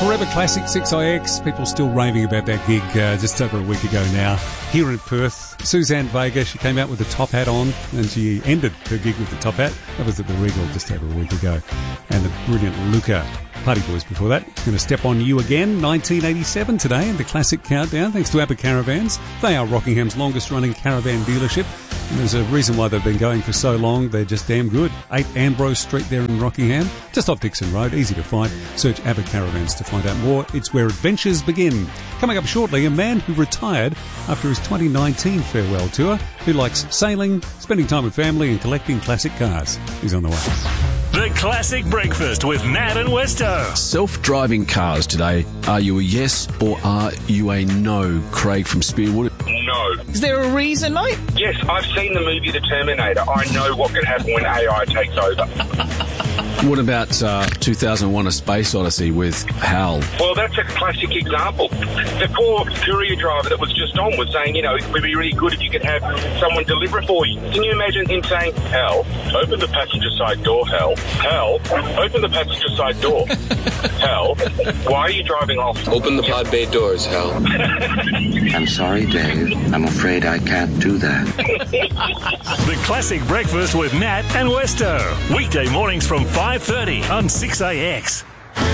Forever Classic 6IX. People still raving about that gig just over a week ago now. Here in Perth, Suzanne Vega, she came out with the top hat on and she ended her gig with the top hat. That was at the Regal just over a week ago. And the brilliant Luca, Party Boys before that. It's going to step on you again, 1987 today in the Classic Countdown, thanks to ABBA Caravans. They are Rockingham's longest running caravan dealership. And there's a reason why they've been going for so long. They're just damn good. 8 Ambrose Street there in Rockingham, just off Dixon Road, easy to find. Search ABBA Caravans to find out more. It's where adventures begin. Coming up shortly, a man who retired after his 2019 farewell tour, who likes sailing, spending time with family and collecting classic cars. He's on the way. The Classic Breakfast with Nat and Westo. Self-driving cars today. Are you a yes or are you a no, Craig from Spearwood? No. Is there a reason, mate? Yes, I've seen the movie The Terminator. I know what can happen when AI takes over. What about 2001 A Space Odyssey with Hal? Well, that's a classic example. The poor courier driver that was just on was saying, it would be really good if you could have someone deliver it for you. Can you imagine him saying, Hal, open the passenger side door, Hal. Hal, open the passenger side door. Hal, why are you driving off? Open the pod bay doors, Hal. I'm sorry, Dave. I'm afraid I can't do that. The Classic Breakfast with Nat and Westo. Weekday mornings from 5:30 on 6AX.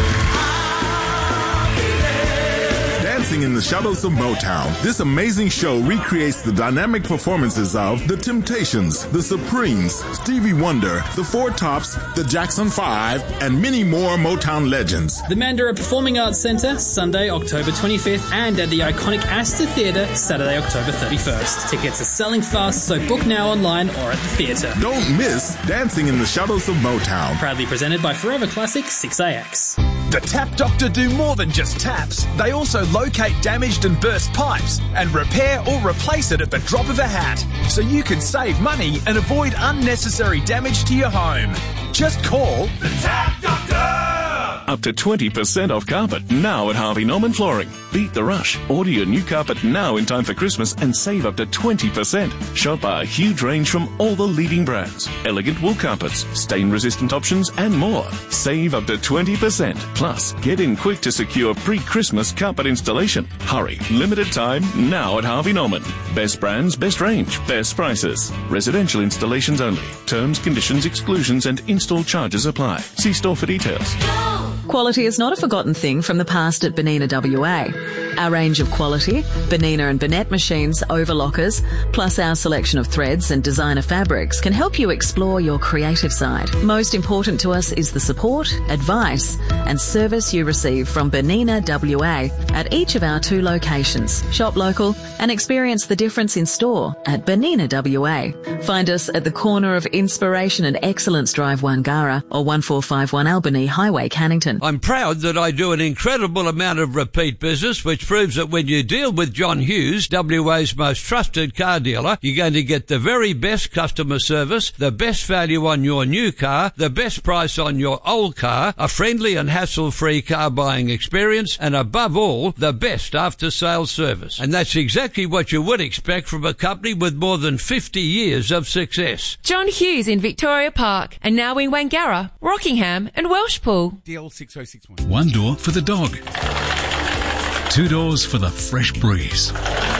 Dancing in the Shadows of Motown. This amazing show recreates the dynamic performances of The Temptations, The Supremes, Stevie Wonder, The Four Tops, The Jackson 5, and many more Motown legends. The Mandurah Performing Arts Centre, Sunday, October 25th, and at the iconic Astor Theatre, Saturday, October 31st. Tickets are selling fast, so book now online or at the theatre. Don't miss Dancing in the Shadows of Motown. Proudly presented by Forever Classic 6AX. The Tap Doctor do more than just taps. They also locate damaged and burst pipes and repair or replace it at the drop of a hat. So you can save money and avoid unnecessary damage to your home. Just call the Tap Doctor! Up to 20% off carpet now at Harvey Norman Flooring. Beat the rush. Order your new carpet now in time for Christmas and save up to 20%. Shop our huge range from all the leading brands. Elegant wool carpets, stain-resistant options and more. Save up to 20%. Plus, get in quick to secure pre-Christmas carpet installation. Hurry. Limited time now at Harvey Norman. Best brands, best range, best prices. Residential installations only. Terms, conditions, exclusions and install charges apply. See store for details. Quality is not a forgotten thing from the past at Benina WA. Our range of quality, Benina and Bennett machines, overlockers, plus our selection of threads and designer fabrics can help you explore your creative side. Most important to us is the support, advice and service you receive from Benina WA at each of our 2 locations. Shop local and experience the difference in store at Benina WA. Find us at the corner of Inspiration and Excellence Drive, Wangara, or 1451 Albany Highway, Cannington. I'm proud that I do an incredible amount of repeat business, which proves that when you deal with John Hughes, WA's most trusted car dealer, you're going to get the very best customer service, the best value on your new car, the best price on your old car, a friendly and hassle-free car buying experience, and above all, the best after-sales service. And that's exactly what you would expect from a company with more than 50 years of success. John Hughes in Victoria Park, and now in Wangara, Rockingham and Welshpool. DL 6061. 1 door for the dog. 2 doors for the fresh breeze.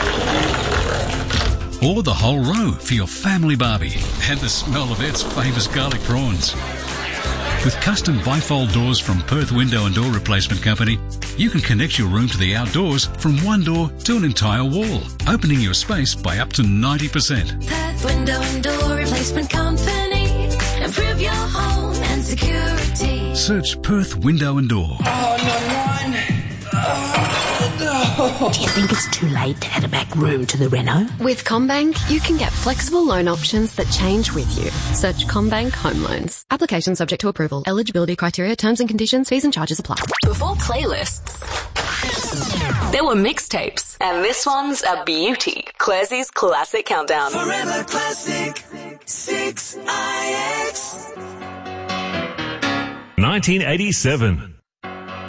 Or the whole row for your family barbie and the smell of its famous garlic prawns. With custom bifold doors from Perth Window and Door Replacement Company, you can connect your room to the outdoors from 1 door to an entire wall, opening your space by up to 90%. Perth Window and Door Replacement Company. Improve your home and security. Search Perth Window and Door. Oh, no, no. Do you think it's too late to add a back room to the reno? With CommBank, you can get flexible loan options that change with you. Search CommBank Home Loans. Application subject to approval. Eligibility criteria, terms and conditions, fees and charges apply. Before playlists, there were mixtapes, and this one's a beauty. Clarsey's Classic Countdown. Forever Classic 6IX. 1987.